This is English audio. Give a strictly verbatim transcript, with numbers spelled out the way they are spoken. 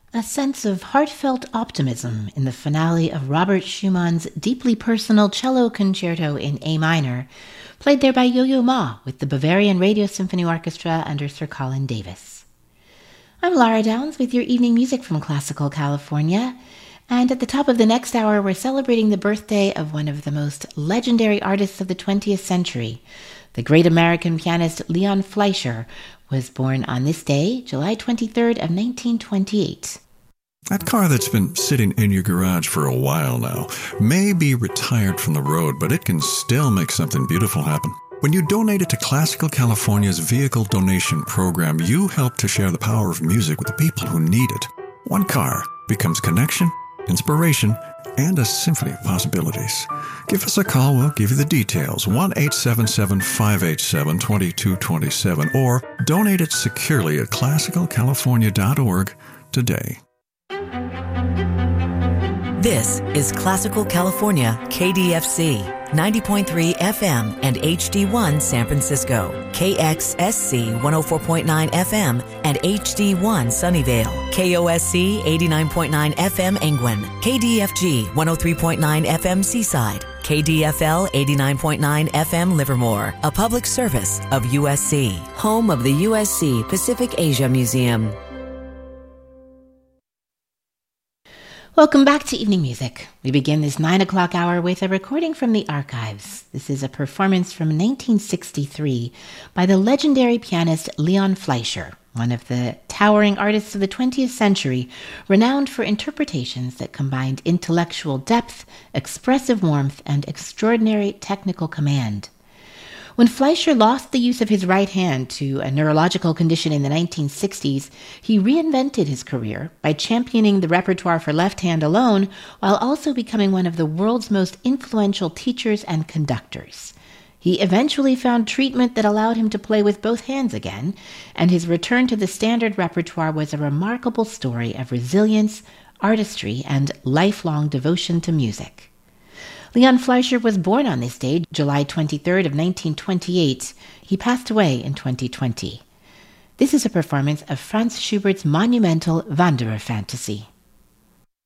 A sense of heartfelt optimism in the finale of Robert Schumann's deeply personal cello concerto in A minor, played there by Yo-Yo Ma with the Bavarian Radio Symphony Orchestra under Sir Colin Davis. I'm Lara Downs with your evening music from Classical California, and at the top of the next hour we're celebrating the birthday of one of the most legendary artists of the twentieth century. The great American pianist Leon Fleischer was born on this day, July twenty-third of nineteen twenty-eight. That car that's been sitting in your garage for a while now may be retired from the road, but it can still make something beautiful happen. When you donate it to Classical California's Vehicle Donation Program, you help to share the power of music with the people who need it. One car becomes connection, inspiration, and a symphony of possibilities. Give us a call, we'll give you the details. one eight seven seven, five eight seven, two two two seven or donate it securely at classical california dot org today. This is Classical California, K D F C, ninety point three F M and H D one San Francisco, K X S C one oh four point nine F M and H D one Sunnyvale, K O S C eighty-nine point nine F M Angwin, K D F G one oh three point nine F M Seaside, K D F L eighty-nine point nine F M Livermore, a public service of U S C, home of the U S C Pacific Asia Museum. Welcome back to Evening Music. We begin this nine o'clock hour with a recording from the archives. This is a performance from nineteen sixty-three by the legendary pianist Leon Fleischer, one of the towering artists of the twentieth century, renowned for interpretations that combined intellectual depth, expressive warmth, and extraordinary technical command. When Fleischer lost the use of his right hand to a neurological condition in the nineteen sixties, he reinvented his career by championing the repertoire for left hand alone, while also becoming one of the world's most influential teachers and conductors. He eventually found treatment that allowed him to play with both hands again, and his return to the standard repertoire was a remarkable story of resilience, artistry, and lifelong devotion to music. Leon Fleischer was born on this day, July twenty-third of nineteen twenty-eight. He passed away in twenty twenty. This is a performance of Franz Schubert's monumental Wanderer Fantasy.